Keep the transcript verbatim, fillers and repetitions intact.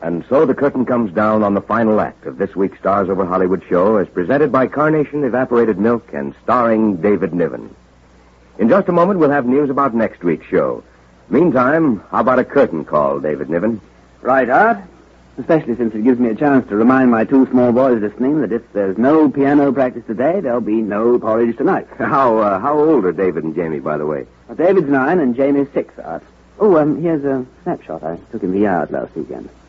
And so the curtain comes down on the final act of this week's Stars Over Hollywood show as presented by Carnation Evaporated Milk and starring David Niven. In just a moment, we'll have news about next week's show. Meantime, how about a curtain call, David Niven? Right, Art. Especially since it gives me a chance to remind my two small boys listening that if there's no piano practice today, there'll be no porridge tonight. How uh, how old are David and Jamie, by the way? Well, David's nine and Jamie's six, Art. Oh, um, here's a snapshot I took in the yard last weekend.